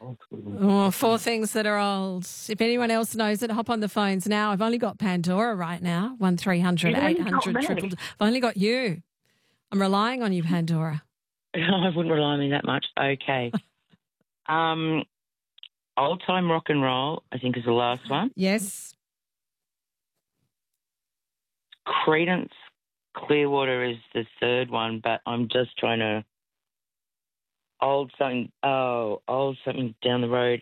Oh, four things that are old. If anyone else knows it, hop on the phones now. I've only got Pandora right now, 1300 You've only got 800 me. triple. I've only got you. I'm relying on you, Pandora. I wouldn't rely on me that much. Okay. Old time rock and roll, I think, is the last one. Yes. Credence Clearwater is the third one, but I'm just trying to old something down the road.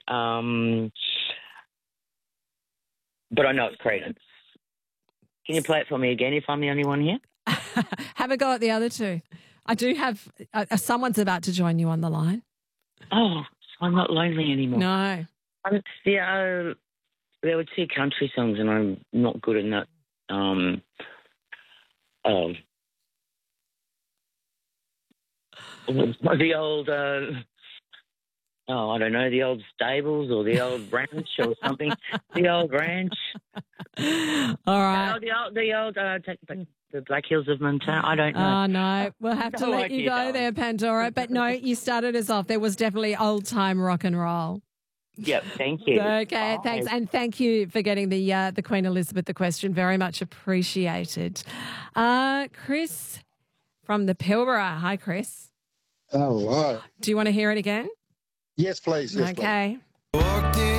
But I know it's Credence. Can you play it for me again if I'm the only one here? Have a go at the other two. I do have someone's about to join you on the line. Oh, I'm not lonely anymore. No. There were two country songs, and I'm not good in that. The old, I don't know, the old stables or the old ranch or something. The old ranch. All right. The Black Hills of Montana. I don't know. Oh, no. We'll have to No let you idea, go darling. there, Pandora. But no, you started us off. There was definitely old-time rock and roll. Yep, thank you. Okay, thanks. And thank you for getting the Queen Elizabeth the question. Very much appreciated. Chris from the Pilbara. Hi, Chris. Oh, right. Do you want to hear it again? Yes, please. Yes, please. Okay.